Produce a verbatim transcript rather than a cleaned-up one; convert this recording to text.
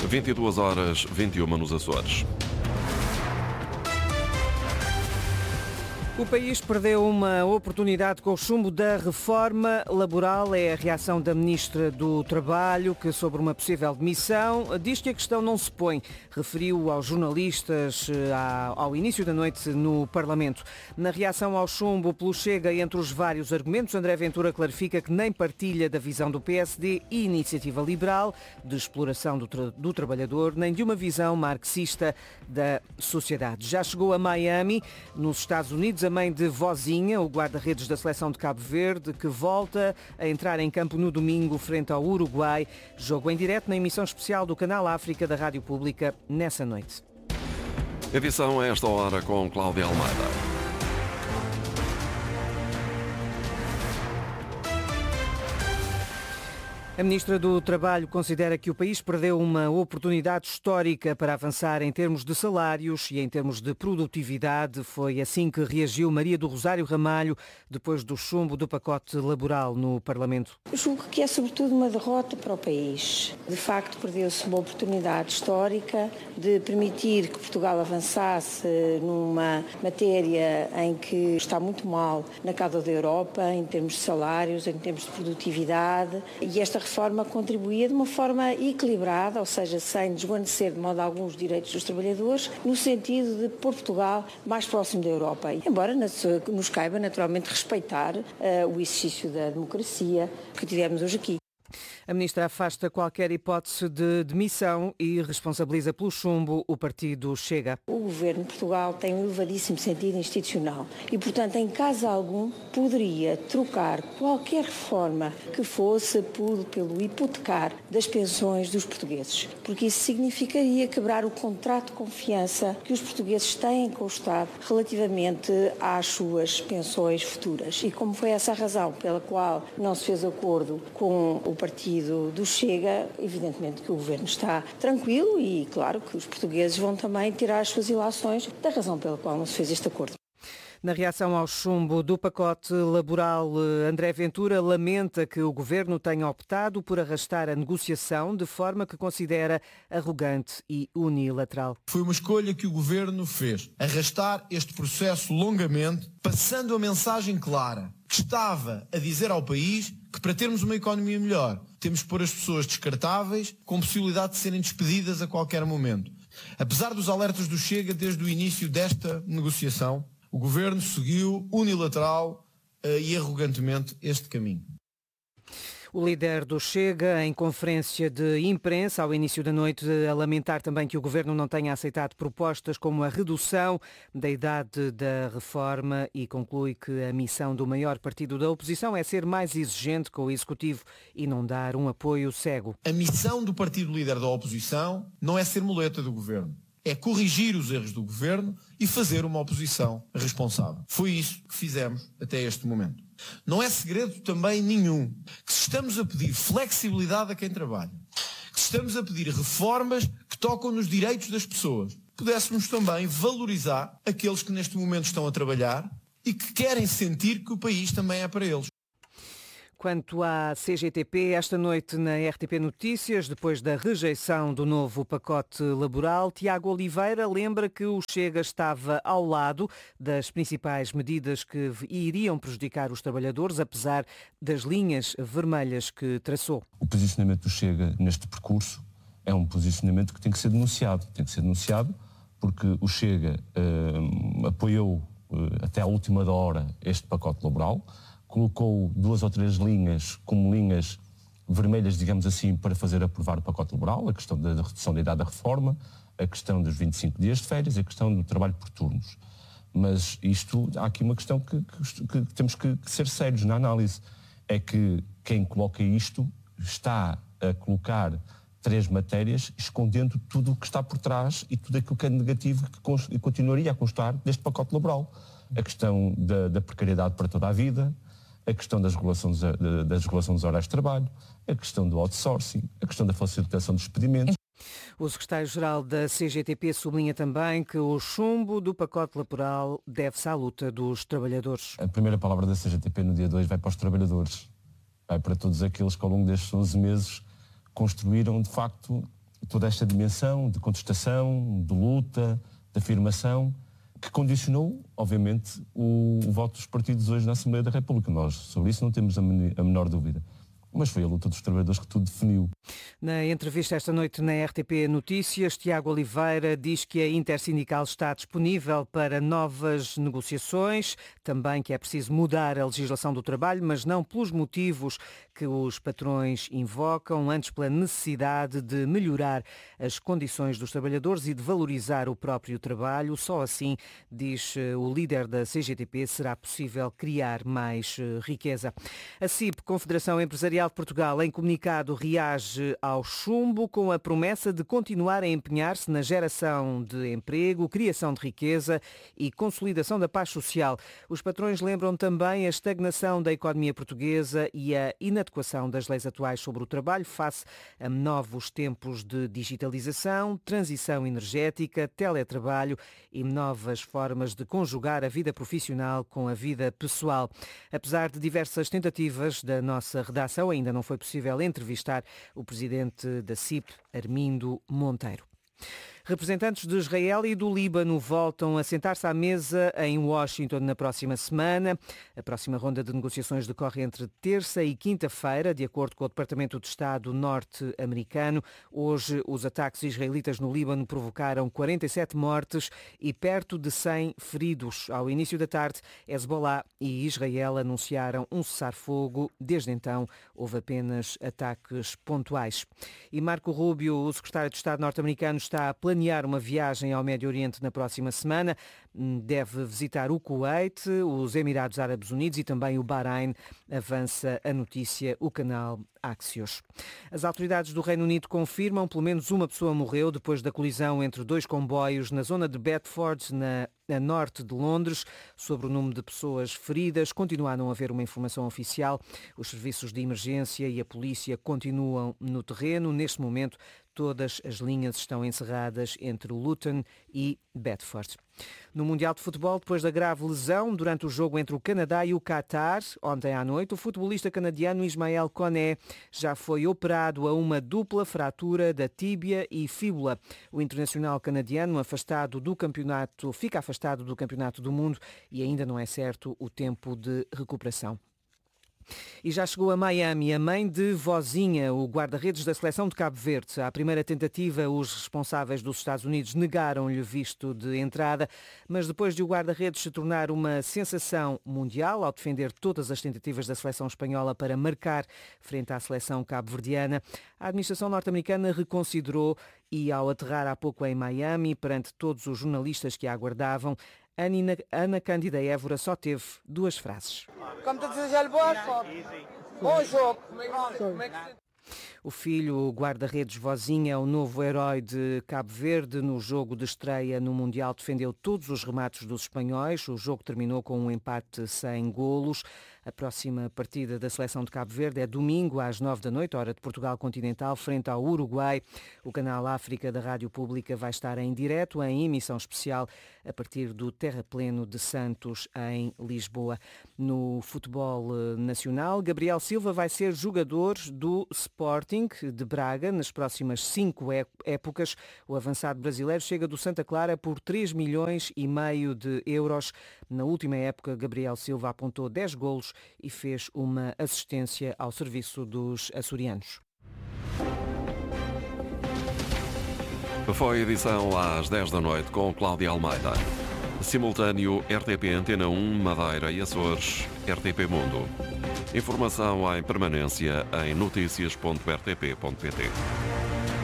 vinte e duas horas, vinte e uma nos Açores. O país perdeu uma oportunidade com o chumbo da reforma laboral. É a reação da Ministra do Trabalho, que sobre uma possível demissão diz que a questão não se põe. Referiu aos jornalistas ao início da noite no Parlamento. Na reação ao chumbo pelo Chega, entre os vários argumentos, André Ventura clarifica que nem partilha da visão do P S D e Iniciativa Liberal de exploração do, tra- do trabalhador, nem de uma visão marxista da sociedade. Já chegou a Miami, nos Estados Unidos, a mãe de Vozinha, o guarda-redes da seleção de Cabo Verde, que volta a entrar em campo no domingo frente ao Uruguai. Jogo em direto na emissão especial do Canal África da Rádio Pública nessa noite. Edição a esta hora com Cláudia Almeida. A Ministra do Trabalho considera que o país perdeu uma oportunidade histórica para avançar em termos de salários e em termos de produtividade. Foi assim que reagiu Maria do Rosário Ramalho depois do chumbo do pacote laboral no Parlamento. Eu julgo que é sobretudo uma derrota para o país. De facto, perdeu-se uma oportunidade histórica de permitir que Portugal avançasse numa matéria em que está muito mal na cauda da Europa, em termos de salários, em termos de produtividade, e esta reforma contribuía de uma forma equilibrada, ou seja, sem desguarnecer de modo algum os direitos dos trabalhadores, no sentido de pôr Portugal mais próximo da Europa. Embora nos caiba naturalmente respeitar uh, o exercício da democracia que tivemos hoje aqui. A Ministra afasta qualquer hipótese de demissão e responsabiliza pelo chumbo o partido Chega. O Governo de Portugal tem um elevadíssimo sentido institucional e, portanto, em caso algum, poderia trocar qualquer reforma que fosse por, pelo hipotecar das pensões dos portugueses, porque isso significaria quebrar o contrato de confiança que os portugueses têm com o Estado relativamente às suas pensões futuras. E como foi essa a razão pela qual não se fez acordo com o partido do Chega, evidentemente que o Governo está tranquilo e claro que os portugueses vão também tirar as suas ilações da razão pela qual não se fez este acordo. Na reação ao chumbo do pacote laboral, André Ventura lamenta que o Governo tenha optado por arrastar a negociação de forma que considera arrogante e unilateral. Foi uma escolha que o Governo fez, arrastar este processo longamente, passando a mensagem clara que estava a dizer ao país que para termos uma economia melhor temos que pôr as pessoas descartáveis com possibilidade de serem despedidas a qualquer momento. Apesar dos alertas do Chega desde o início desta negociação, o Governo seguiu unilateral uh, e arrogantemente este caminho. O líder do Chega, em conferência de imprensa ao início da noite, a lamentar também que o Governo não tenha aceitado propostas como a redução da idade da reforma e conclui que a missão do maior partido da oposição é ser mais exigente com o Executivo e não dar um apoio cego. A missão do partido líder da oposição não é ser muleta do Governo. É corrigir os erros do Governo e fazer uma oposição responsável. Foi isso que fizemos até este momento. Não é segredo também nenhum que se estamos a pedir flexibilidade a quem trabalha, que se estamos a pedir reformas que tocam nos direitos das pessoas, pudéssemos também valorizar aqueles que neste momento estão a trabalhar e que querem sentir que o país também é para eles. Quanto à C G T P, esta noite na R T P Notícias, depois da rejeição do novo pacote laboral, Tiago Oliveira lembra que o Chega estava ao lado das principais medidas que iriam prejudicar os trabalhadores, apesar das linhas vermelhas que traçou. O posicionamento do Chega neste percurso é um posicionamento que tem que ser denunciado. Tem que ser denunciado porque o Chega eh, apoiou eh, até à última hora este pacote laboral, colocou duas ou três linhas como linhas vermelhas, digamos assim, para fazer aprovar o pacote laboral, a questão da redução da idade da reforma, a questão dos vinte e cinco dias de férias e a questão do trabalho por turnos. Mas isto, há aqui uma questão que, que, que temos que, que ser sérios na análise. É que quem coloca isto está a colocar três matérias escondendo tudo o que está por trás e tudo aquilo que é negativo que const, continuaria a constar deste pacote laboral. A questão da, da precariedade para toda a vida, a questão das regulações, das regulações dos horários de trabalho, a questão do outsourcing, a questão da facilitação dos despedimentos. O secretário-geral da C G T P sublinha também que o chumbo do pacote laboral deve-se à luta dos trabalhadores. A primeira palavra da C G T P no dia dois vai para os trabalhadores, vai para todos aqueles que ao longo destes onze meses construíram de facto toda esta dimensão de contestação, de luta, de afirmação, que condicionou, obviamente, o, o voto dos partidos hoje na Assembleia da República. Nós, sobre isso, não temos a, men- a menor dúvida. Mas foi a luta dos trabalhadores que tudo definiu. Na entrevista esta noite na R T P Notícias, Tiago Oliveira diz que a Intersindical está disponível para novas negociações, também que é preciso mudar a legislação do trabalho, mas não pelos motivos que os patrões invocam, antes pela necessidade de melhorar as condições dos trabalhadores e de valorizar o próprio trabalho. Só assim, diz o líder da C G T P, será possível criar mais riqueza. A C I P, Confederação Empresarial de Portugal, em comunicado reage ao chumbo com a promessa de continuar a empenhar-se na geração de emprego, criação de riqueza e consolidação da paz social. Os patrões lembram também a estagnação da economia portuguesa e a inadequação das leis atuais sobre o trabalho face a novos tempos de digitalização, transição energética, teletrabalho e novas formas de conjugar a vida profissional com a vida pessoal. Apesar de diversas tentativas da nossa redação, ainda não foi possível entrevistar o presidente da C I P, Armindo Monteiro. Representantes de Israel e do Líbano voltam a sentar-se à mesa em Washington na próxima semana. A próxima ronda de negociações decorre entre terça e quinta-feira, de acordo com o Departamento de Estado norte-americano. Hoje, os ataques israelitas no Líbano provocaram quarenta e sete mortes e perto de cem feridos. Ao início da tarde, Hezbollah e Israel anunciaram um cessar-fogo. Desde então, houve apenas ataques pontuais. E Marco Rubio, o secretário de Estado norte-americano, está a planear uma viagem ao Médio Oriente na próxima semana. Deve visitar o Kuwait, os Emirados Árabes Unidos e também o Bahrein, avança a notícia o canal Axios. As autoridades do Reino Unido confirmam pelo menos uma pessoa morreu depois da colisão entre dois comboios na zona de Bedford, na a norte de Londres. Sobre o número de pessoas feridas, continua a não haver uma informação oficial. Os serviços de emergência e a polícia continuam no terreno. Neste momento, todas as linhas estão encerradas entre Luton e Bedford. No Mundial de Futebol, depois da grave lesão durante o jogo entre o Canadá e o Qatar, ontem à noite, o futebolista canadiano Ismael Koné já foi operado a uma dupla fratura da tíbia e fíbula. O internacional canadiano afastado do campeonato, fica afastado do Campeonato do Mundo e ainda não é certo o tempo de recuperação. E já chegou a Miami a mãe de Vozinha, o guarda-redes da seleção de Cabo Verde. À primeira tentativa, os responsáveis dos Estados Unidos negaram-lhe visto de entrada, mas depois de o guarda-redes se tornar uma sensação mundial, ao defender todas as tentativas da seleção espanhola para marcar frente à seleção cabo-verdiana, a administração norte-americana reconsiderou e, ao aterrar há pouco em Miami, perante todos os jornalistas que a aguardavam, Ana, Ana Cândida Évora só teve duas frases. Como tu desejas boa sorte. Bom jogo. Como é que... O filho, o guarda-redes Vozinha, é o novo herói de Cabo Verde. No jogo de estreia no Mundial defendeu todos os remates dos espanhóis. O jogo terminou com um empate sem golos. A próxima partida da seleção de Cabo Verde é domingo às nove da noite, hora de Portugal continental, frente ao Uruguai. O canal África da Rádio Pública vai estar em direto, em emissão especial, a partir do terrapleno de Santos, em Lisboa. No futebol nacional, Gabriel Silva vai ser jogador do Sporting de Braga nas próximas cinco épocas. O avançado brasileiro chega do Santa Clara por três milhões e meio de euros. Na última época, Gabriel Silva apontou dez golos e fez uma assistência ao serviço dos açorianos. Foi edição às dez da noite com Cláudia Almeida. Simultâneo R T P Antena um, Madeira e Açores, R T P Mundo. Informação em permanência em notícias ponto r t p ponto p t.